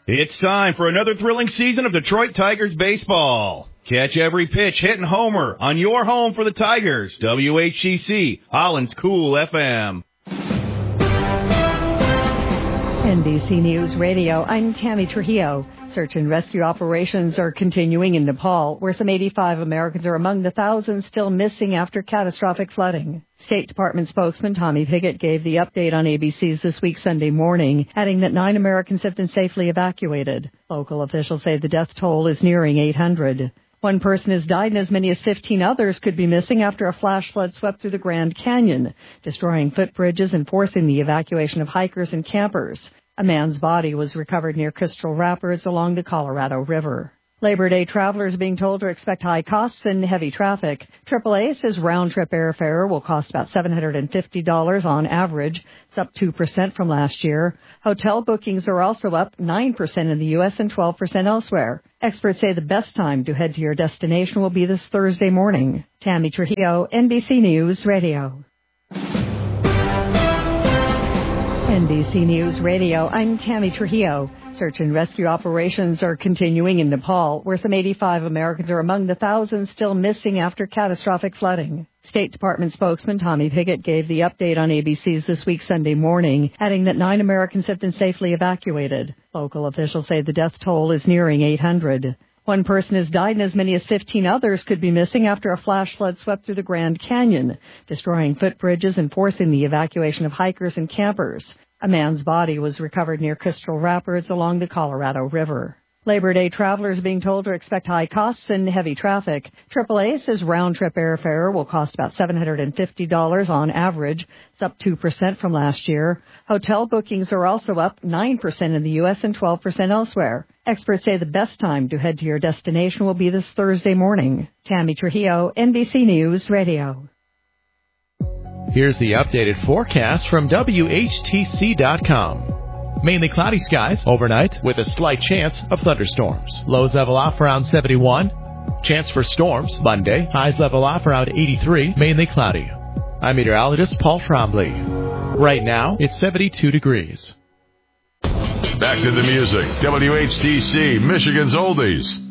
It's time for another thrilling season of Detroit Tigers baseball. Catch every pitch, hit, and homer on your home for the Tigers. WHCC, Holland's Cool FM. NBC News Radio, I'm Tammy Trujillo. Search and rescue operations are continuing in Nepal, where some 85 Americans are among the thousands still missing after catastrophic flooding. State Department spokesman Tommy Pigott gave the update on ABC's This Week Sunday morning, adding that 9 Americans have been safely evacuated. Local officials say the death toll is nearing 800. One person has died and as many as 15 others could be missing after a flash flood swept through the Grand Canyon, destroying footbridges and forcing the evacuation of hikers and campers. A man's body was recovered near Crystal Rapids along the Colorado River. Labor Day travelers are being told to expect high costs and heavy traffic. AAA says round-trip airfare will cost about $750 on average. It's up 2% from last year. Hotel bookings are also up 9% in the U.S. and 12% elsewhere. Experts say the best time to head to your destination will be this Thursday morning. Tammy Trujillo, NBC News Radio. NBC News Radio, I'm Tammy Trujillo. Search and rescue operations are continuing in Nepal, where some 85 Americans are among the thousands still missing after catastrophic flooding. State Department spokesman Tommy Pigott gave the update on ABC's This Week Sunday morning, adding that 9 Americans have been safely evacuated. Local officials say the death toll is nearing 800. One person has died and as many as 15 others could be missing after a flash flood swept through the Grand Canyon, destroying footbridges and forcing the evacuation of hikers and campers. A man's body was recovered near Crystal Rapids along the Colorado River. Labor Day travelers are being told to expect high costs and heavy traffic. AAA says round-trip airfare will cost about $750 on average. It's up 2% from last year. Hotel bookings are also up 9% in the U.S. and 12% elsewhere. Experts say the best time to head to your destination will be this Thursday morning. Tammy Trujillo, NBC News Radio. Here's the updated forecast from WHTC.com. Mainly cloudy skies overnight with a slight chance of thunderstorms. Lows level off around 71. Chance for storms Monday. Highs level off around 83. Mainly cloudy. I'm meteorologist Paul Trombley. Right now, it's 72 degrees. Back to the music. WHTC, Michigan's Oldies.